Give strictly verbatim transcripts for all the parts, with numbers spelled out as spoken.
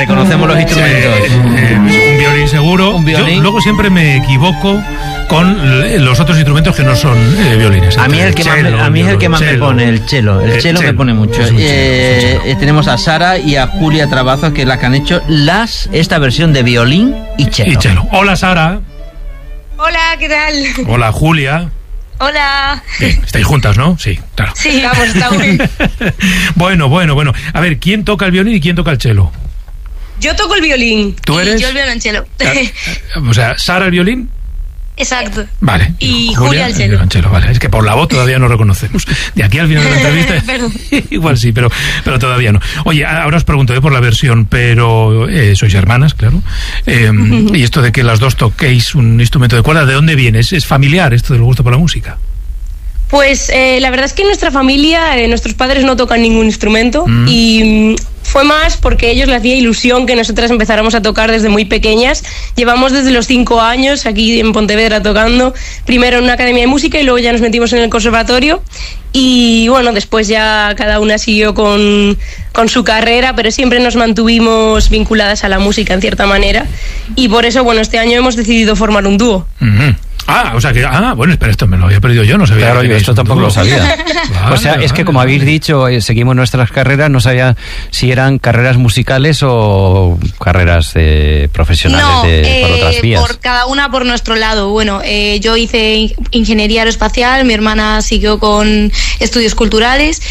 reconocemos los instrumentos. Eh, eh, un violín seguro. Un violín. Yo luego siempre me equivoco con los otros instrumentos que no son eh, violines. A mí es el que cello, más, me, a mí es el que más cello. me pone, el cello. El Eh, cello me cello. pone mucho. Es un cello, Eh, es un cello. eh, tenemos a Sara y a Julia Trabazos, que es la que han hecho las esta versión de violín y cello. Y cello. Hola, Sara. Hola, ¿qué tal? Hola, Julia. Hola. Bien, estáis juntas, ¿no? Sí, claro. Sí, vamos, estamos. Bueno, bueno, bueno. A ver, ¿quién toca el violín y quién toca el cello? Yo toco el violín. ¿Tú eres? Y yo el violonchelo. O sea, Sara el violín. Exacto. Vale. Y Julia el cello. violonchelo, vale. Es que por la voz todavía no reconocemos. De aquí al final de la entrevista, Perdón. igual sí, pero, pero todavía no. Oye, ahora os pregunto eh, por la versión, pero eh, sois hermanas, claro. Eh, y esto de que las dos toquéis un instrumento de cuerda, ¿de dónde viene? ¿Es, es familiar esto del gusto por la música? Pues eh, la verdad es que en nuestra familia eh, nuestros padres no tocan ningún instrumento Mm. y mm, fue más porque a ellos les hacía ilusión que nosotras empezáramos a tocar desde muy pequeñas. Llevamos desde los cinco años aquí en Pontevedra tocando, primero en una academia de música y luego ya nos metimos en el conservatorio y bueno, después ya cada una siguió con, con su carrera, pero siempre nos mantuvimos vinculadas a la música en cierta manera y por eso, bueno, este año hemos decidido formar un dúo. Uh-huh. Ah, o sea que... Ah, bueno, espera, esto me lo había perdido yo, no sabía. Claro, que yo tenéis esto un tampoco dúo. lo sabía. Vale, O sea, es que vale, como vale. habéis dicho, eh, seguimos nuestras carreras, no sabía si eran carreras musicales o carreras eh, profesionales No, de, por eh, otras vías. por cada una por nuestro lado. Bueno, eh, yo hice in- ingeniería aeroespacial, mi hermana siguió con estudios culturales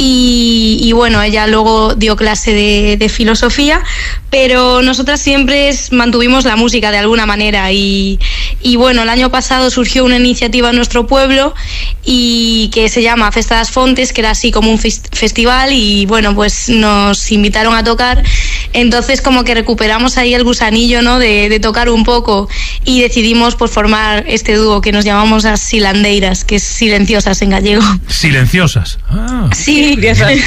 y, y bueno, ella luego dio clase de, de filosofía, pero nosotras siempre es- mantuvimos la música de alguna manera y, y bueno, el año pasado surgió una iniciativa en nuestro pueblo y que se llama Festa das Fontes, que era así como un fes- festival y bueno, pues nos invitaron a tocar, entonces como que recuperamos ahí el gusanillo, ¿no? de, de tocar un poco y decidimos pues formar este dúo que nos llamamos as Silandeiras, que es silenciosas en gallego. Silenciosas. Ah, Sí.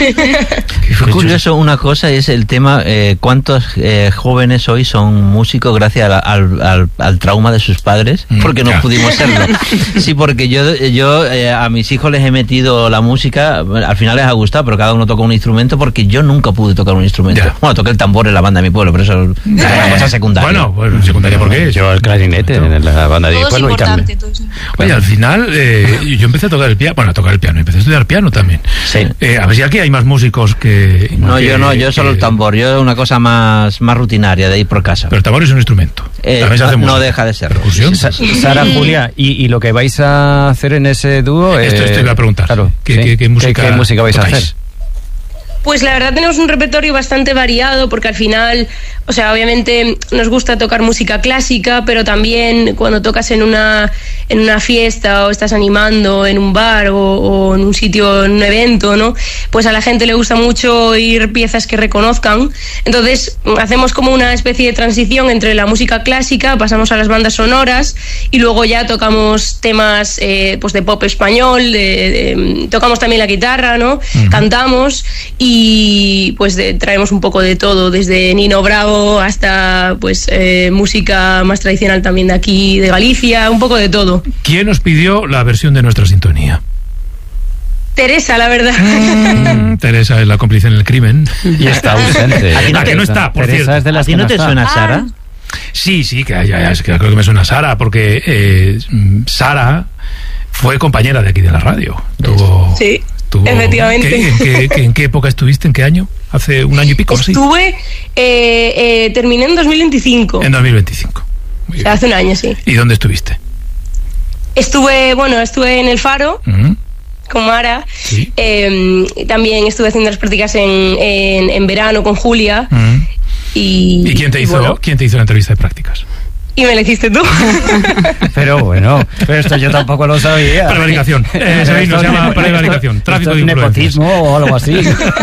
Fue curioso una cosa, es el tema, eh, ¿cuántos eh, jóvenes hoy son músicos gracias al, al, al, al trauma de sus padres? Mm, Porque no ya. pudimos serlo. Sí, porque yo, yo eh, a mis hijos les he metido la música, al final les ha gustado, pero cada uno toca un instrumento porque yo nunca pude tocar un instrumento. Ya. Bueno, toqué el tambor en la banda de mi pueblo, pero eso es una cosa secundaria. Bueno, pues secundaria, ¿por qué? Yo el clarinete en la banda de Todo es pueblo y importante. también. todo es- Oye, al final eh, yo empecé a tocar el piano, bueno, a tocar el piano, empecé a estudiar piano también. Sí. Eh, a ver si aquí hay más músicos que... No, que- yo no, yo solo el que- tambor, yo una cosa más, más rutinaria de ir por casa. Pero el tambor es un instrumento. Eh, También se hace no, no música. deja de serlo. Percusión. Sa- Sara, Julia, y, y lo que vais a hacer en ese dúo... Esto- eh, esto iba a preguntar. Claro, ¿Qué- sí. qué- qué música ¿Qué, música vais a tocáis? hacer? Pues la verdad tenemos un repertorio bastante variado porque al final, o sea, obviamente nos gusta tocar música clásica, pero también cuando tocas en una en una fiesta o estás animando en un bar o, o en un sitio, en un evento, ¿no? Pues a la gente le gusta mucho oír piezas que reconozcan. Entonces hacemos como una especie de transición entre la música clásica, pasamos a las bandas sonoras y luego ya tocamos temas eh, pues de pop español, de, de- tocamos también la guitarra, ¿no? Ujú. Cantamos y pues de- traemos un poco de todo, desde Nino Bravo hasta pues eh, música más tradicional también de aquí, de Galicia, un poco de todo. ¿Quién os pidió la versión de nuestra sintonía? Teresa, la verdad. Mm, Teresa es la cómplice en el crimen. Y está ausente. A ti no Ah, te- que no está, por Teresa cierto. es de ¿A las ti que no te está. suena, Sara? Sí, sí, que ya, ya, es que creo que me suena Sara, porque eh, mm, Sara fue compañera de aquí de la radio. Tuvo, Sí, tuvo- efectivamente. ¿qué- en, qué, qué- en qué época estuviste? ¿En qué año? ¿Hace un año y pico? Sí. Estuve, eh, eh, terminé en dos mil veinticinco, En dos mil veinticinco. Muy o sea, bien. hace un año, sí. ¿Y dónde estuviste? Estuve, bueno, estuve en el Faro Ujú. con Mara, Sí. eh, y también estuve haciendo las prácticas en, en, en verano con Julia. Ujú. Y, ¿Y quién te y hizo, bueno, quién te hizo la entrevista de prácticas? y me la hiciste tú. Pero bueno, pero esto yo tampoco lo sabía. Prevaricación. Eh, se Esto se llama es- prevaricación. esto- Tráfico esto de es influencias. nepotismo o algo así.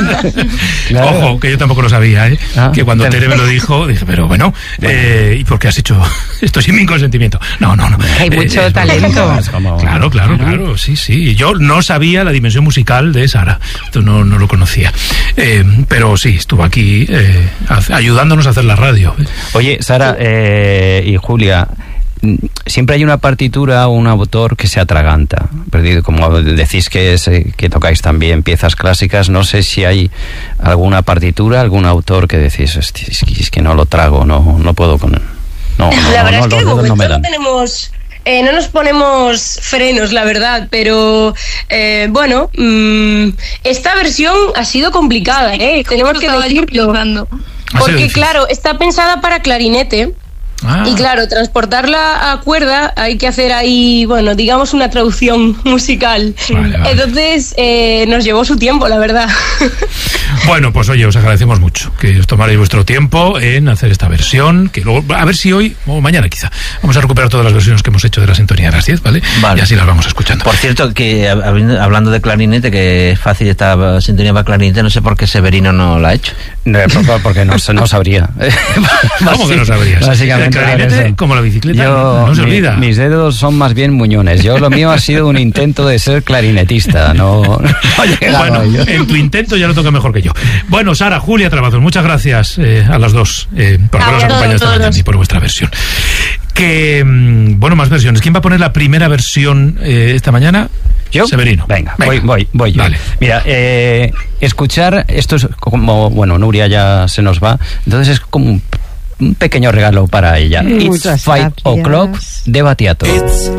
Claro. Ojo, que yo tampoco lo sabía, ¿eh? Ah, que cuando te- Tere me lo dijo, dije, pero bueno, eh, ¿y por qué has hecho esto sin mi consentimiento? No, no, no. Hay Eh, mucho es- talento. Es como- Claro, claro, claro, sí, sí. Yo no sabía la dimensión musical de Sara, esto no, no lo conocía. Eh, pero sí, estuvo aquí eh, hace- ayudándonos a hacer la radio. Oye, Sara eh, y Julia, siempre hay una partitura o un autor que se atraganta. Perdido, como decís que, es, que tocáis también piezas clásicas, no sé si hay alguna partitura, algún autor que decís, es que, es que no lo trago, no, no puedo con él. No, no, la verdad no, es que los de dedos no me momento dan. no tenemos... Eh, no nos ponemos frenos, la verdad, pero eh, bueno, mmm, esta versión ha sido complicada, ¿eh? Tenemos que decirlo. Porque claro, está pensada para clarinete. Ah. Y claro, transportarla a cuerda hay que hacer ahí, bueno, digamos una traducción musical. Vale, vale. Entonces eh, nos llevó su tiempo, la verdad. Bueno, pues oye, os agradecemos mucho que os tomaréis vuestro tiempo en hacer esta versión, que luego, a ver si hoy o mañana quizá, vamos a recuperar todas las versiones que hemos hecho de la sintonía de las diez, ¿vale? Vale. Y así las vamos escuchando. Por cierto, que hablando de clarinete, que es fácil esta sintonía para clarinete, no sé por qué Severino no la ha hecho. No, porque no, no sabría. ¿Cómo que no sabrías? Básicamente. El clarinete, como la bicicleta, yo, no se mi, olvida. Mis dedos son más bien muñones. Yo lo mío ha sido un intento de ser clarinetista. No, no bueno, yo. En tu intento ya lo toca mejor que yo. Bueno, Sara, Julia Trabazos, muchas gracias eh, a las dos eh, por habernos acompañado esta mañana y por vuestra versión. Que, bueno, más versiones. ¿Quién va a poner la primera versión eh, esta mañana? ¿Yo? Severino. Venga, Venga. Voy, voy, voy yo. Dale. Mira, eh, escuchar, esto es como, bueno, Nuria ya se nos va, entonces es como un, un pequeño regalo para ella. Muchas It's Five O'Clock de Battiato. It's